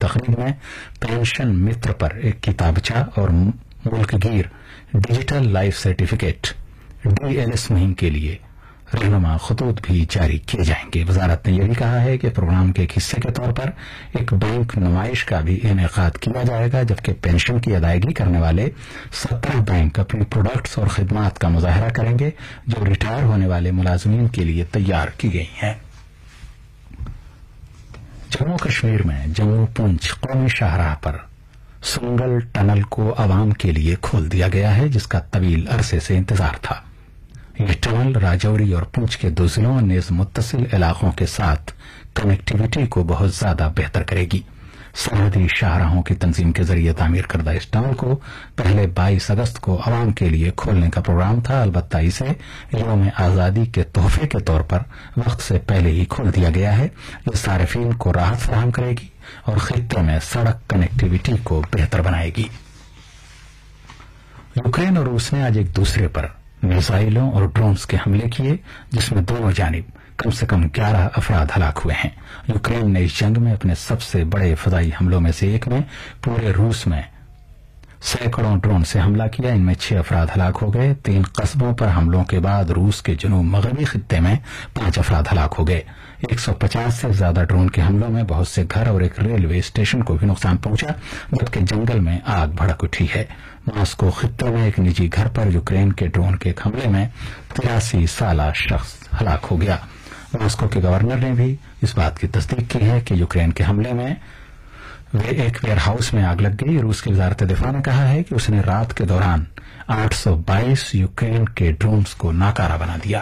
तकरीर में पेंशन मित्र पर एक किताबचा और मुल्कगीर डिजिटल लाइफ सर्टिफिकेट DLS मुहिम के लिए रहनुमा खतूत भी जारी किए जाएंगे। वजारत ने यह भी कहा है कि प्रोग्राम के एक हिस्से के तौर पर एक बैंक नुमाइश का भी इनेकाद किया जाएगा, जबकि पेंशन की अदायगी करने वाले 17 बैंक अपनी प्रोडक्ट्स और खिदमात का मुजाहरा करेंगे जो रिटायर होने वाले मुलाजमीन के लिए तैयार की गई हैं। जम्मू कश्मीर में जम्मू पुंछ कौमी शाहराह पर सुंगल टनल को आवाम के लिए खोल दिया गया है, जिसका तवील अरसे से इंतजार था। यह टनल राजौरी और पुंछ के 2 जिलों और नेज मुत्तसिल इलाकों के साथ कनेक्टिविटी को बहुत ज्यादा बेहतर करेगी। सरहदी शाहराहों की तंजीम के जरिए तामीर करदा इस टनल को पहले 22 अगस्त को आवाम के लिए खोलने का प्रोग्राम था। अलबत्ता इसे यौम आजादी के तोहफे के तौर पर वक्त से पहले ही खोल दिया गया है। यह सारिफीन को राहत फराहम करेगी और खित्ते में सड़क कनेक्टिविटी को बेहतर बनाएगी। यूक्रेन और रूस ने आज एक दूसरे पर मिसाइलों और ड्रोन्स के हमले किए, जिसमें दोनों जानिब कम से कम 11 अफराद हलाक हुए हैं। यूक्रेन ने इस जंग में अपने सबसे बड़े फदाई हमलों में से एक में पूरे रूस में सैकड़ों ड्रोन से हमला किया। इनमें 6 अफराद हलाक हो गए। 3 कस्बों पर हमलों के बाद रूस के जनूब मगरबी खित्ते में 5 अफराद हलाक हो गए। 150 से ज्यादा ड्रोन के हमलों में बहुत से घर और एक रेलवे स्टेशन को भी नुकसान पहुंचा, जबकि जंगल में आग भड़क उठी है। मॉस्को खित्ते में एक निजी घर पर यूक्रेन के ड्रोन के एक हमले में 83 साला शख्स हलाक हो गया। मॉस्को के गवर्नर ने भी इस बात की तस्दीक की है कि यूक्रेन के हमले में एक वेयर हाउस में आग लग गई। रूस की वजारत दिफा ने कहा है कि उसने रात के दौरान 822 यूक्रेन के ड्रोन्स को नाकारा बना दिया।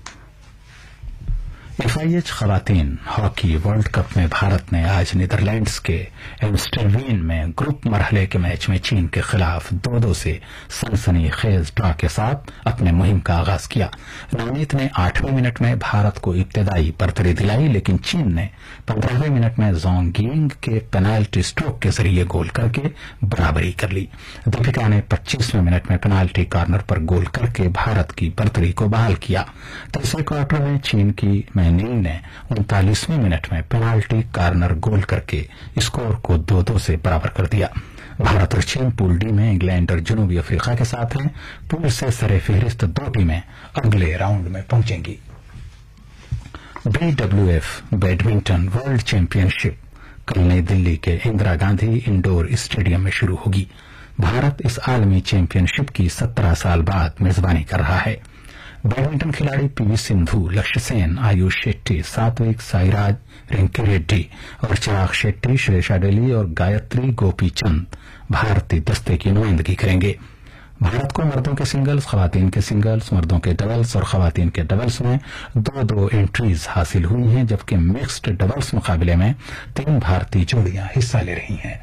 FIH खवातीन हॉकी वर्ल्ड कप में भारत ने आज नीदरलैंड्स के एम्स्टरवीन में ग्रुप मरहले के मैच में चीन के खिलाफ 2-2 से सनसनीखेज ड्रॉ के साथ अपने मुहिम का आगाज किया। नवनीत ने 8वें मिनट में भारत को इब्तदाई बरतरी दिलाई, लेकिन चीन ने 15वें मिनट में जोंगिंग के पेनाल्टी स्ट्रोक के जरिए गोल करके बराबरी कर ली। दीपिका ने 25वें मिनट में पेनाल्टी कॉर्नर पर गोल करके भारत की बरतरी को बहाल किया। तीसरे क्वार्टर में चीन की नील ने 39वें मिनट में पेनाल्टी कॉर्नर गोल करके स्कोर को 2-2 से बराबर कर दिया। भारत और चीन पूल डी में इंग्लैंड और जनूबी अफ्रीका के साथ हैं। पूल से सरे फहरिस्त 2 टीमें अगले राउंड में पहुंचेंगी। BWF बैडमिंटन वर्ल्ड चैंपियनशिप कल नई दिल्ली के इंदिरा गांधी इंडोर स्टेडियम में शुरू होगी। भारत इस आलमी चैंपियनशिप की 17 साल बाद मेजबानी कर रहा है। बैडमिंटन खिलाड़ी PV सिंधु, लक्ष्य सेन, आयुष शेट्टी, सात्विक साईराज, रिंकी रेड्डी और चिराग शेट्टी, श्रेयसा डेली और गायत्री गोपीचंद भारतीय दस्ते की नुमाइंदगी करेंगे। भारत को मर्दों के सिंगल्स, खवातीन के सिंगल्स, मर्दों के डबल्स और खवातीन के डबल्स में 2-2 एंट्रीज हासिल हुई हैं, जबकि मिक्स्ड डबल्स मुकाबले में 3 भारतीय जोड़ियां हिस्सा ले रही हैं।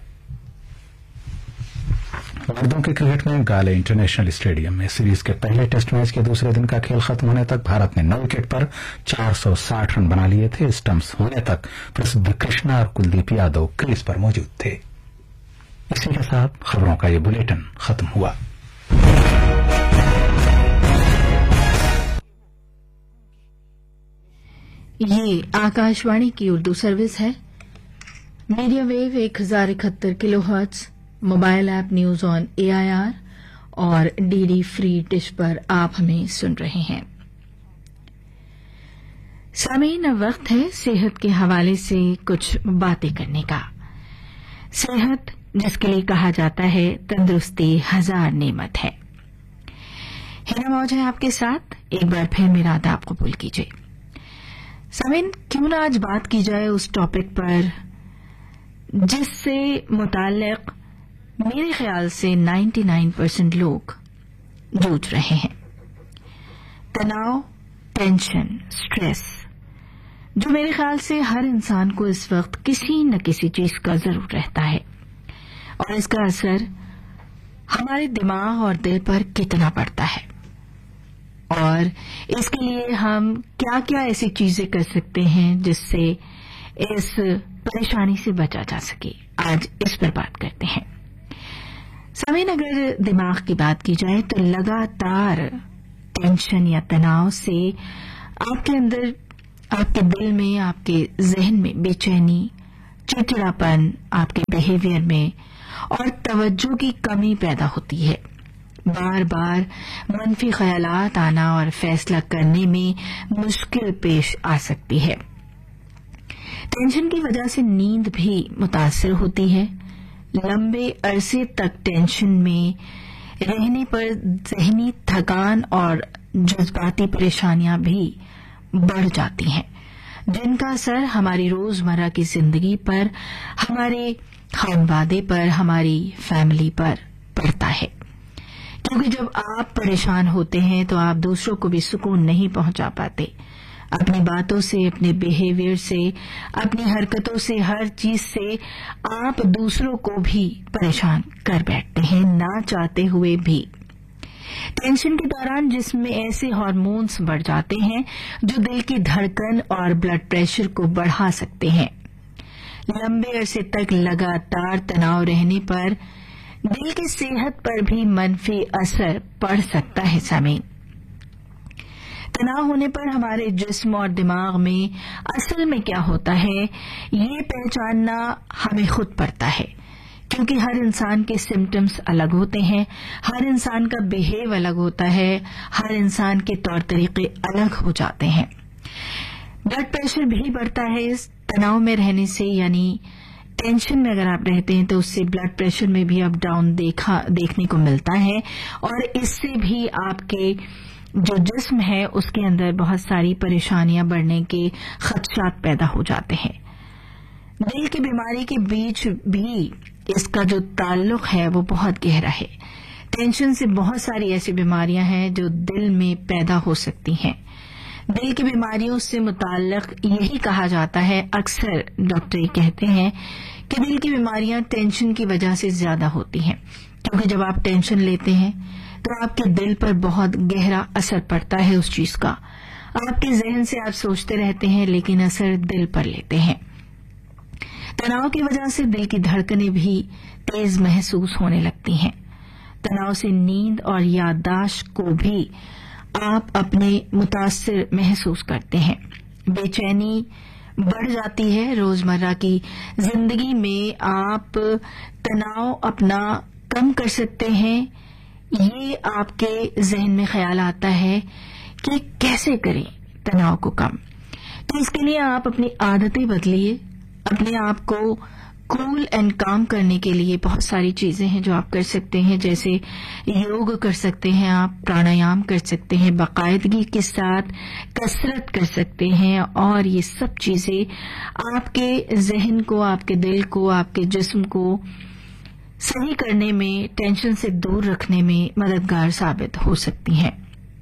मर्दों के क्रिकेट में गाले इंटरनेशनल स्टेडियम में सीरीज के पहले टेस्ट मैच के दूसरे दिन का खेल खत्म होने तक भारत ने 9 विकेट पर 460 रन बना लिए थे। स्टंप्स होने तक प्रसिद्ध कृष्णा और कुलदीप यादव क्रीज पर मौजूद थे। इसी के साथ खबरों का ये बुलेटिन खत्म हुआ। ये आकाशवाणी की उर्दू सर्विस है। Medium wave 1071 kilohertz, mobile app news on AIR और DD फ्री डिश पर आप हमें सुन रहे हैं। सामीन, अब वक्त है सेहत के हवाले से कुछ बातें करने का। सेहत, जिसके लिए कहा जाता है तंदुरुस्ती 1000 नेमत है। हिना मौज है आपके साथ। एक बार फिर मेरा आदाब कबूल कीजिए। सामीन, क्यों ना आज बात की जाए उस टॉपिक पर जिससे मुताल्लिक मेरे ख्याल से 99% लोग जूझ रहे हैं। तनाव, टेंशन, स्ट्रेस, जो मेरे ख्याल से हर इंसान को इस वक्त किसी न किसी चीज का जरूर रहता है, और इसका असर हमारे दिमाग और दिल पर कितना पड़ता है, और इसके लिए हम क्या क्या ऐसी चीजें कर सकते हैं जिससे इस परेशानी से बचा जा सके। आज इस पर बात करते हैं। सामीन, अगर दिमाग की बात की जाए तो लगातार टेंशन या तनाव से आपके अंदर, आपके दिल में, आपके जहन में बेचैनी, चिड़चिड़ापन आपके बिहेवियर में और तवज्जो की कमी पैदा होती है। बार बार मनफी ख्यालात आना और फैसला करने में मुश्किल पेश आ सकती है। टेंशन की वजह से नींद भी मुतासिर होती है। लंबे अरसे तक टेंशन में रहने पर ज़हनी थकान और जज्बाती परेशानियां भी बढ़ जाती हैं, जिनका असर हमारी रोजमर्रा की जिंदगी पर, हमारे खानवादे पर, हमारी फैमिली पर पड़ता है। क्योंकि जब आप परेशान होते हैं तो आप दूसरों को भी सुकून नहीं पहुंचा पाते। अपनी बातों से, अपने बिहेवियर से, अपनी हरकतों से, हर चीज से आप दूसरों को भी परेशान कर बैठते हैं, ना चाहते हुए भी। टेंशन के दौरान जिस्म में ऐसे हार्मोन्स बढ़ जाते हैं जो दिल की धड़कन और ब्लड प्रेशर को बढ़ा सकते हैं। लंबे अरसे तक लगातार तनाव रहने पर दिल की सेहत पर भी मनफी असर पड़ सकता है। सामीन, तनाव होने पर हमारे जिस्म और दिमाग में असल में क्या होता है, ये पहचानना हमें खुद पड़ता है, क्योंकि हर इंसान के सिम्टम्स अलग होते हैं, हर इंसान का बिहेव अलग होता है, हर इंसान के तौर तरीके अलग हो जाते हैं। ब्लड प्रेशर भी बढ़ता है इस तनाव में रहने से, यानी टेंशन में अगर आप रहते हैं तो उससे ब्लड प्रेशर में भी अप डाउन देखने को मिलता है, और इससे भी आपके जो जिस्म है उसके अंदर बहुत सारी परेशानियां बढ़ने के खदशात पैदा हो जाते हैं। दिल की बीमारी के बीच भी इसका जो ताल्लुक है वो बहुत गहरा है। टेंशन से बहुत सारी ऐसी बीमारियां हैं जो दिल में पैदा हो सकती हैं। दिल की बीमारियों से मुताल्लिक यही कहा जाता है, अक्सर डॉक्टर ये कहते हैं कि दिल की बीमारियां टेंशन की वजह से ज्यादा होती हैं, क्योंकि जब आप टेंशन लेते हैं तो आपके दिल पर बहुत गहरा असर पड़ता है उस चीज का। आपके जहन से आप सोचते रहते हैं लेकिन असर दिल पर लेते हैं। तनाव की वजह से दिल की धड़कनें भी तेज महसूस होने लगती हैं। तनाव से नींद और याददाश्त को भी आप अपने मुतासिर महसूस करते हैं। बेचैनी बढ़ जाती है। रोजमर्रा की जिंदगी में आप तनाव अपना कम कर सकते हैं। ये आपके जहन में ख्याल आता है कि कैसे करें तनाव को कम। तो इसके लिए आप अपनी आदतें बदलिए। अपने आप को कूल एंड काम करने के लिए बहुत सारी चीजें हैं जो आप कर सकते हैं, जैसे योग कर सकते हैं, आप प्राणायाम कर सकते हैं, बाकायदगी के साथ कसरत कर सकते हैं, और ये सब चीजें आपके जहन को, आपके दिल को, आपके जिस्म को सही करने में, टेंशन से दूर रखने में मददगार साबित हो सकती हैं।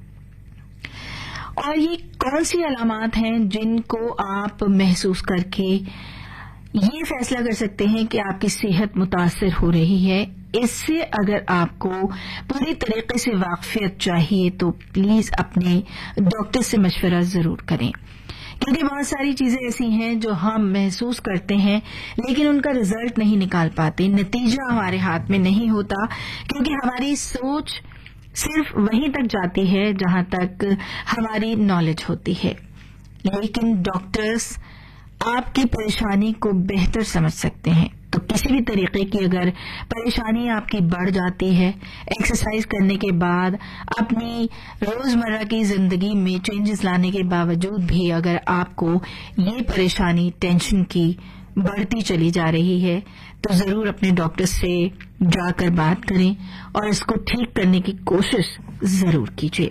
और ये कौन सी अलामात हैं जिनको आप महसूस करके ये फैसला कर सकते हैं कि आपकी सेहत मुतासिर हो रही है? इससे अगर आपको पूरी तरीके से वाकफियत चाहिए तो प्लीज अपने डॉक्टर से मशवरा जरूर करें, क्योंकि बहुत सारी चीजें ऐसी हैं जो हम महसूस करते हैं लेकिन उनका रिजल्ट नहीं निकाल पाते, नतीजा हमारे हाथ में नहीं होता, क्योंकि हमारी सोच सिर्फ वहीं तक जाती है जहां तक हमारी नॉलेज होती है। लेकिन डॉक्टर्स आपकी परेशानी को बेहतर समझ सकते हैं। तो किसी भी तरीके की अगर परेशानी आपकी बढ़ जाती है, एक्सरसाइज करने के बाद, अपनी रोजमर्रा की जिंदगी में चेंजेस लाने के बावजूद भी अगर आपको ये परेशानी टेंशन की बढ़ती चली जा रही है, तो जरूर अपने डॉक्टर से जाकर बात करें और इसको ठीक करने की कोशिश जरूर कीजिए।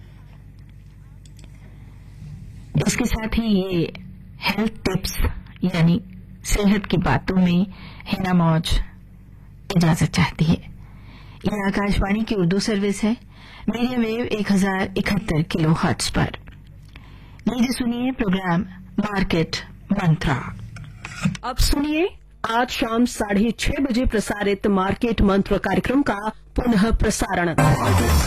इसके साथ ही ये हेल्थ टिप्स यानी सेहत की बातों में हिना मौज इजाजत चाहती है। यह आकाशवाणी की उर्दू सर्विस है, मीडियम वेव 1071 किलो हर्ट्ज पर। लीजिए सुनिए प्रोग्राम मार्केट मंत्रा। अब सुनिए आज शाम 6:30 बजे प्रसारित मार्केट मंत्र कार्यक्रम का पुनः प्रसारण।